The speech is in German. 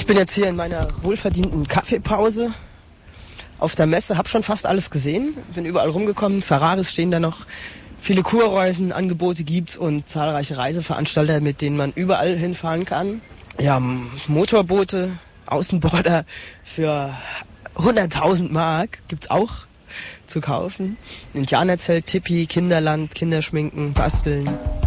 Ich bin jetzt hier in meiner wohlverdienten Kaffeepause auf der Messe, habe schon fast alles gesehen, bin überall rumgekommen, Ferraris stehen da noch, viele Kurreusenangebote gibt's und zahlreiche Reiseveranstalter, mit denen man überall hinfahren kann. Ja, Motorboote, Außenborder für 100.000 Mark gibt's auch zu kaufen. Indianerzelt, Tipi, Kinderland, Kinderschminken, Basteln.